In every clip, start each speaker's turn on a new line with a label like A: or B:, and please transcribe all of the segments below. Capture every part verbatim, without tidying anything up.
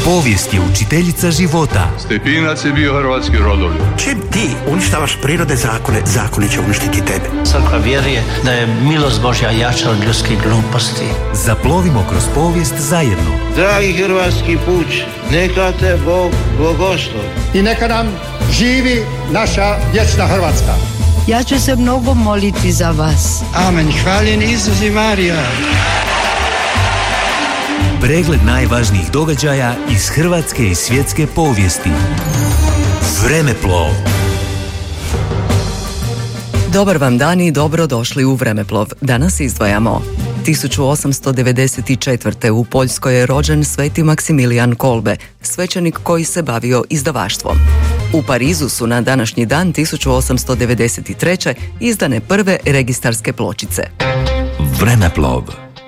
A: Povijest je učiteljica života.
B: Stepinac je bio hrvatski rodoljub.
C: Čim ti uništavaš prirode zakone, zakoni će uništiti tebe.
D: Crkva vjeruje da je milost Božja jača od ljudskih gluposti.
A: Zaplovimo kroz povijest zajedno.
E: Dragi hrvatski puč, neka te Bog blagoslovi.
F: I neka nam živi naša vječna Hrvatska.
G: Ja ću se mnogo moliti za vas.
H: Amen. Hvaljen Isus i Marija.
A: Pregled najvažnijih događaja iz hrvatske i svjetske povijesti. Vremeplov.
I: Dobar vam dan i dobro došli u Vremeplov. Danas izdvajamo. tisuću osamsto devedeset četvrte. u Poljskoj je rođen Sveti Maksimilijan Kolbe, svećenik koji se bavio izdavaštvom. U Parizu su na današnji dan tisuću osamsto devedeset treće. izdane prve registarske pločice.
A: Vremeplov.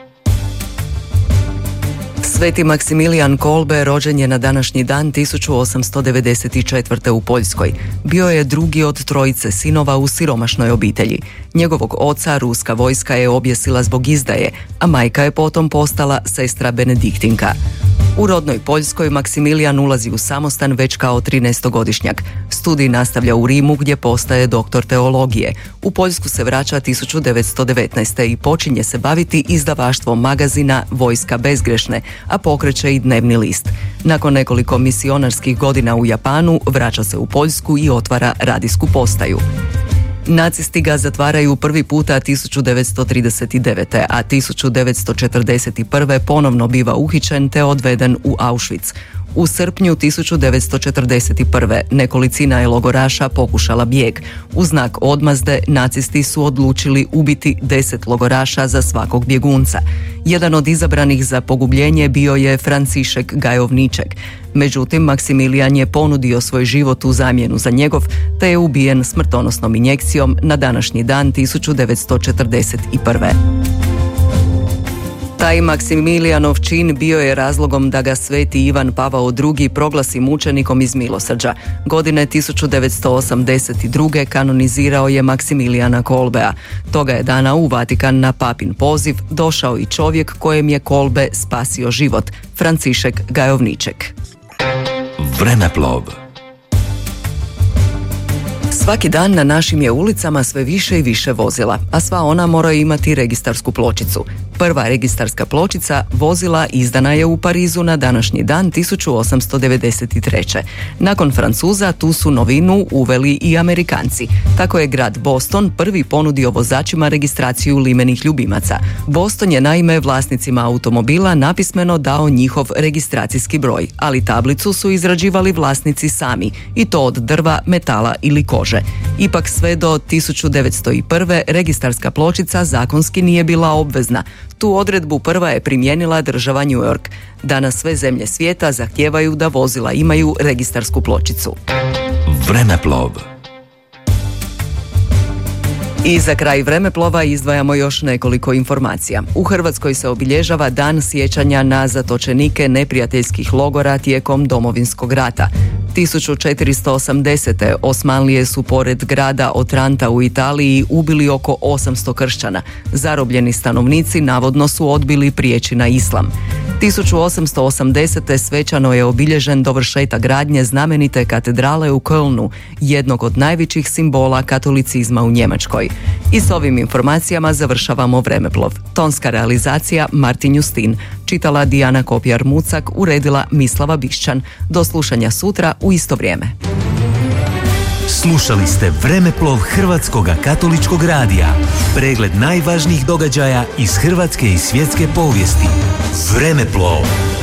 I: Sveti Maksimilijan Kolbe rođen je na današnji dan tisuću osamsto devedeset četvrte. u Poljskoj. Bio je drugi od trojice sinova u siromašnoj obitelji. Njegovog oca ruska vojska je objesila zbog izdaje, a majka je potom postala sestra Benediktinka. U rodnoj Poljskoj Maksimilijan ulazi u samostan već kao trinaestogodišnjak. Studij nastavlja u Rimu gdje postaje doktor teologije. U Poljsku se vraća tisuću devetsto devetnaeste. i počinje se baviti izdavaštvom magazina Vojska bezgrešne, a pokreće i dnevni list. Nakon nekoliko misionarskih godina u Japanu vraća se u Poljsku i otvara radijsku postaju. Nacisti ga zatvaraju prvi puta tisuću devetsto trideset devete. a tisuću devetsto četrdeset prve. ponovno biva uhićen te odveden u Auschwitz. U srpnju tisuću devetsto četrdeset prve. nekolicina je logoraša pokušala bijeg. U znak odmazde nacisti su odlučili ubiti deset logoraša za svakog bjegunca. Jedan od izabranih za pogubljenje bio je Francišek Gajovniček. Međutim, Maksimilijan je ponudio svoj život u zamjenu za njegov, te je ubijen smrtonosnom injekcijom na današnji dan tisuću devetsto četrdeset prve. Taj Maksimilijanov čin bio je razlogom da ga sveti Ivan Pavao drugi proglasi mučenikom iz milosrđa. Godine tisuću devetsto osamdeset druge. kanonizirao je Maksimilijana Kolbea. Toga je dana u Vatikan na papin poziv došao i čovjek kojem je Kolbe spasio život, Francišek Gajovniček.
A: Vremeplov.
I: Svaki dan na našim je ulicama sve više i više vozila, a sva ona moraju imati registarsku pločicu. Prva registarska pločica vozila izdana je u Parizu na današnji dan tisuću osamsto devedeset treće. Nakon Francuza tu su novinu uveli i Amerikanci. Tako je grad Boston prvi ponudio vozačima registraciju limenih ljubimaca. Boston je naime vlasnicima automobila napismeno dao njihov registracijski broj, ali tablicu su izrađivali vlasnici sami, i to od drva, metala ili kože. Ipak sve do tisuću devetsto prve. registarska pločica zakonski nije bila obvezna. Tu odredbu prva je primijenila država New York. Danas sve zemlje svijeta zahtijevaju da vozila imaju registarsku pločicu.
A: Vremeplov.
I: I za kraj Vremeplova izdvajamo još nekoliko informacija. U Hrvatskoj se obilježava dan sjećanja na zatočenike neprijateljskih logora tijekom Domovinskog rata. tisuću četiristo osamdesete. Osmanlije su pored grada Otranta u Italiji ubili oko osamsto kršćana. Zarobljeni stanovnici navodno su odbili prijeći na islam. tisuću osamsto osamdesete. svečano je obilježen dovršetak gradnje znamenite katedrale u Kölnu, jednog od najvećih simbola katolicizma u Njemačkoj. I s ovim informacijama završavamo Vremeplov. Tonska realizacija Martin Justin. Čitala Dijana Kopjar-Mucak, uredila Mislava Bišćan. Do slušanja sutra u isto vrijeme.
A: Slušali ste Vremeplov Hrvatskoga katoličkog radija. Pregled najvažnijih događaja iz hrvatske i svjetske povijesti. Vremeplov.